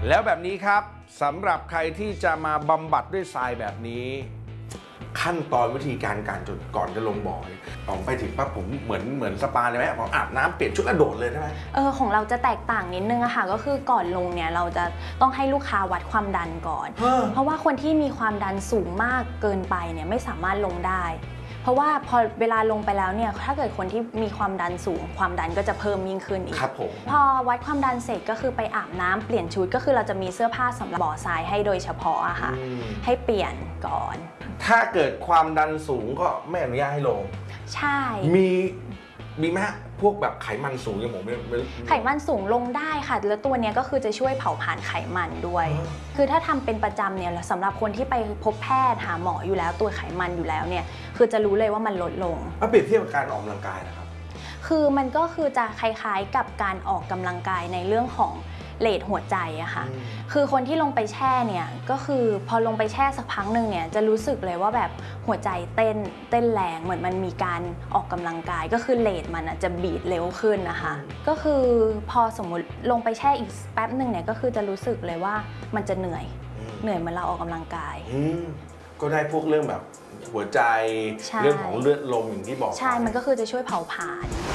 แล้วแบบนี้ครับสำหรับใครที่จะมาบำบัดด้วยทรายแบบนี้ ขั้นตอนวิธีการจนก่อนจะลงบ่อออกไปถึงปั๊บผมเหมือนสปาเลยไหมผมอาบน้ำเปลี่ยนชุดแล้วโดดเลยใช่ไหมของเราจะแตกต่างนิดนึงอะค่ะก็คือก่อนลงเนี่ยเราจะต้องให้ลูกค้าวัดความดันก่อนเพราะว่าคนที่มีความดันสูงมากเกินไปเนี่ยไม่สามารถลงได้เพราะว่าพอเวลาลงไปแล้วเนี่ยถ้าเกิดคนที่มีความดันสูงความดันก็จะเพิ่มยิ่งขึ้นอีกครับผมพอวัดความดันเสร็จก็คือไปอาบน้ำเปลี่ยนชุดก็คือเราจะมีเสื้อผ้าสำหรับบ่อทรายให้โดยเฉพาะอะค่ะให้เปลี่ยนก่อนถ้าเกิดความดันสูงก็ไม่อนุญาตให้ลงใช่มีไหมพวกแบบไขมันสูงอย่างผมไขมันสูงลงได้ค่ะแล้วตัวนี้ก็คือจะช่วยเผาผลาญไขมันด้วยคือถ้าทำเป็นประจำเนี่ยสำหรับคนที่ไปพบแพทย์หาหมออยู่แล้วตัวไขมันอยู่แล้วเนี่ยคือจะรู้เลยว่ามันลดลงเปรียบเทียบกับการออกกำลังกายนะครับคือมันก็คือจะคล้ายๆกับการออกกำลังกายในเรื่องของเรทหัวใจอะค่ะคือคนที่ลงไปแช่เนี่ยก็คือพอลงไปแช่สักพักหนึ่งเนี่ยจะรู้สึกเลยว่าแบบหัวใจเต้นแรงเหมือนมันมีการออกกำลังกายก็คือเรทมันจะบีทเร็วขึ้นนะคะก็คือพอสมมุติลงไปแช่อีกแป๊บหนึ่งเนี่ยก็คือจะรู้สึกเลยว่ามันจะเหนื่อยเหมือนเราออกกำลังกายก็ได้พวกเรื่องแบบหัวใจเรื่องของเลือดลมอย่างที่บอกใช่มันก็คือจะช่วยเผาผลาญ